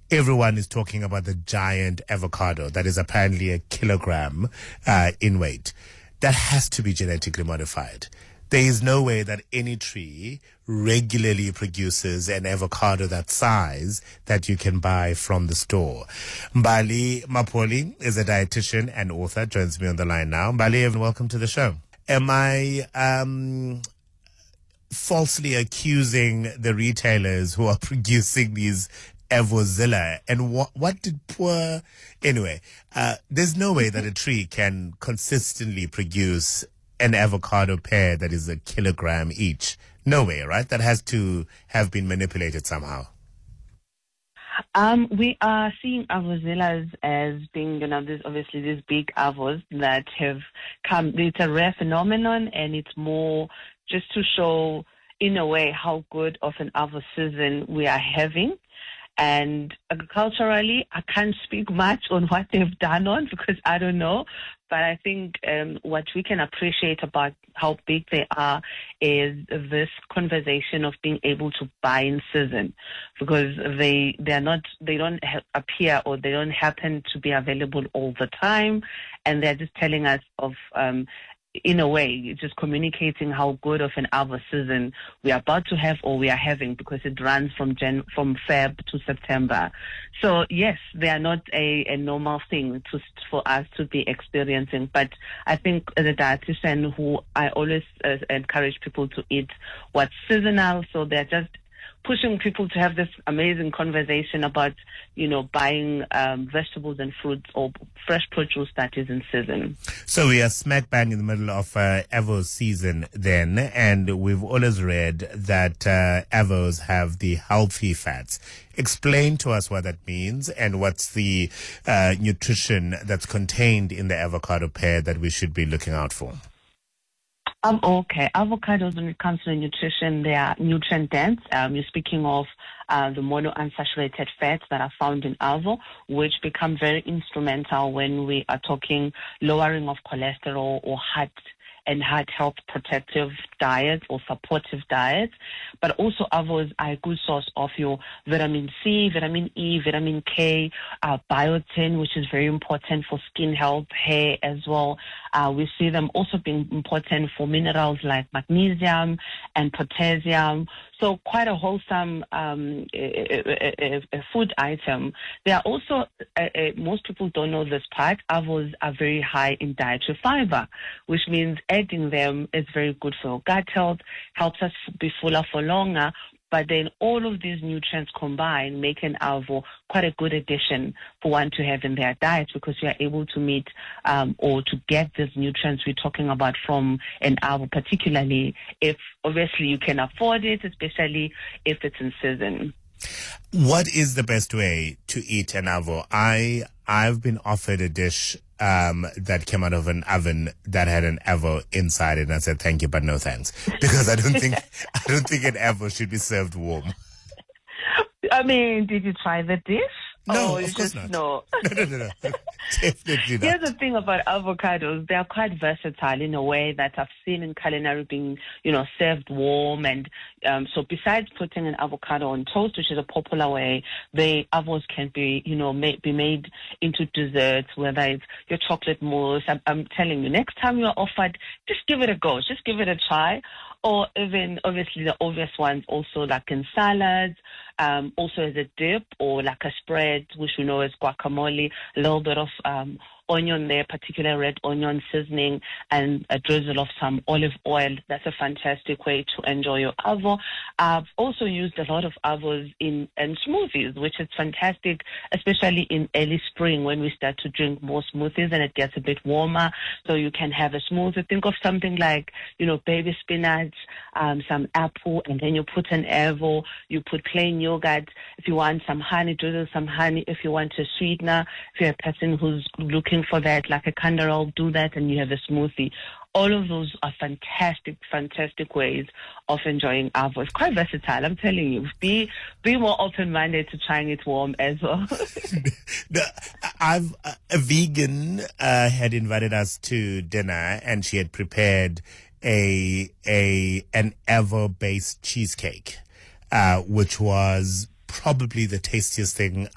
everyone is talking about the giant avocado that is apparently a kilogram in weight. That has to be genetically modified. There is no way that any tree regularly produces an avocado that size that you can buy from the store. Mbali Mapoli is a dietitian and author, joins me on the line now. Mbali, welcome to the show. Am I falsely accusing the retailers who are producing these Avozilla? And what did anyway, there's no way that a tree can consistently produce an avocado pear that is a kilogram each. No way, right? That has to have been manipulated somehow. We are seeing avozillas as being, there's obviously these big avos that have come. It's a rare phenomenon, and it's more just to show, in a way, how good of an avo season we are having. And agriculturally, I can't speak much on what they've done on because I don't know. But I think what we can appreciate about how big they are is this conversation of being able to buy in season, because they don't appear, or they don't happen to be available all the time, and they're just telling us of in a way, just communicating how good of an avo season we are about to have, or we are having, because it runs from Feb to September. So yes, they are not a normal thing for us to be experiencing. But I think as a dietitian, who I always encourage people to eat what's seasonal, so they're just pushing people to have this amazing conversation about, buying vegetables and fruits or fresh produce that is in season. So we are smack bang in the middle of Avo season then, and we've always read that Avos have the healthy fats. Explain to us what that means and what's the nutrition that's contained in the avocado pear that we should be looking out for. Okay. Avocados, when it comes to nutrition, they are nutrient dense. You're speaking of the monounsaturated fats that are found in avo, which become very instrumental when we are talking lowering of cholesterol or heart health protective diets or supportive diets. But also avos are a good source of your vitamin C, vitamin E, vitamin K, biotin, which is very important for skin health, hair as well. We see them also being important for minerals like magnesium and potassium. So quite a wholesome a food item. They are also, most people don't know this part, avos are very high in dietary fiber, which means adding them is very good for your gut health, helps us be fuller for longer. But then all of these nutrients combined make an avo quite a good addition for one to have in their diet, because you are able to meet or to get these nutrients we're talking about from an avo, particularly if obviously you can afford it, especially if it's in season. What is the best way to eat an avo? I've been offered a dish that came out of an oven that had an avo inside it, and I said thank you, but no thanks, because I don't think an avo should be served warm. I mean, did you try the dish? No, of course not. No. No. Definitely not. Here's the thing about avocados. They are quite versatile in a way that I've seen in culinary being, served warm. And so besides putting an avocado on toast, which is a popular way, the avos can be, be made into desserts, whether it's your chocolate mousse. I'm telling you, next time you're offered, just give it a go. Just give it a try. Or even, obviously, the obvious ones also like in salads, also as a dip or like a spread, which we know as guacamole, a little bit of onion there, particularly red onion seasoning, and a drizzle of some olive oil. That's a fantastic way to enjoy your avo. I've also used a lot of avos in smoothies, which is fantastic, especially in early spring when we start to drink more smoothies and it gets a bit warmer. So you can have a smoothie. Think of something like, baby spinach, some apple, and then you put an avo, you put plain yogurt. If you want some honey, drizzle some honey. If you want a sweetener, if you're a person who's looking for that, like a canderel, do that, and you have a smoothie. All of those are fantastic ways of enjoying avo. It's quite versatile, I'm telling you. Be more open-minded to trying it warm as well. A vegan had invited us to dinner, and she had prepared an avo-based cheesecake, which was probably the tastiest thing